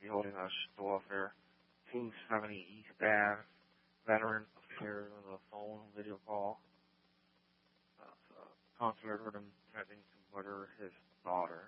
be holding a store for 270 East Ave. Veteran appears on the phone video call. Counselor heard him threatening to murder his daughter.